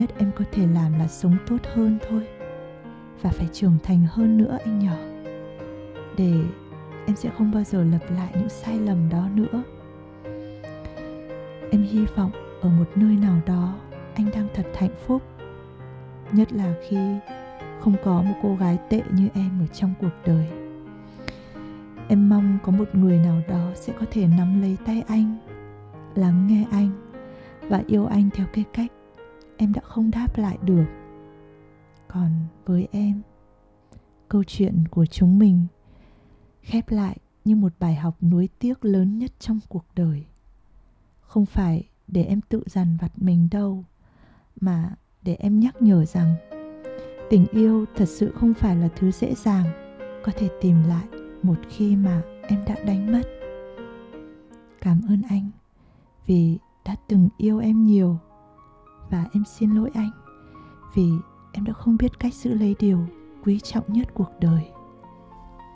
nhất em có thể làm là sống tốt hơn thôi. Và phải trưởng thành hơn nữa anh nhỏ, để em sẽ không bao giờ lặp lại những sai lầm đó nữa. Em hy vọng ở một nơi nào đó anh đang thật hạnh phúc, nhất là khi không có một cô gái tệ như em ở trong cuộc đời. Em mong có một người nào đó sẽ có thể nắm lấy tay anh, lắng nghe anh và yêu anh theo cái cách em đã không đáp lại được. Còn với em, câu chuyện của chúng mình khép lại như một bài học nuối tiếc lớn nhất trong cuộc đời. Không phải để em tự dằn vặt mình đâu, mà để em nhắc nhở rằng tình yêu thật sự không phải là thứ dễ dàng có thể tìm lại một khi mà em đã đánh mất. Cảm ơn anh vì đã từng yêu em nhiều, và em xin lỗi anh vì em đã không biết cách giữ lấy điều quý trọng nhất cuộc đời.